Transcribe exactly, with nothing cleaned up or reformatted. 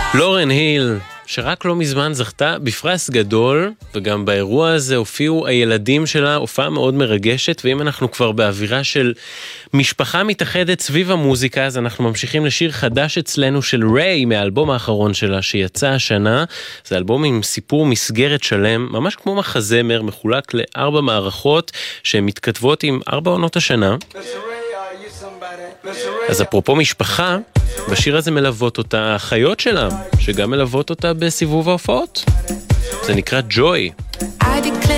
לורן היל, שרק לא מזמן זכתה בפרס גדול, וגם באירוע הזה הופיעו הילדים שלה, הופעה מאוד מרגשת, ואם אנחנו כבר באווירה של משפחה מתאחדת סביב המוזיקה, אז אנחנו ממשיכים לשיר חדש אצלנו של ריי, מהאלבום האחרון שלה שיצא השנה. זה אלבום עם סיפור מסגרת שלם, ממש כמו מחזמר, מחולק לארבע מערכות, שהן מתכתבות עם ארבע עונות השנה. אז אפרופו משפחה, בשיר הזה מלוות אותה החיות שלה, שגם מלוות אותה בסיבוב ההופעות. זה נקרא ג'וי.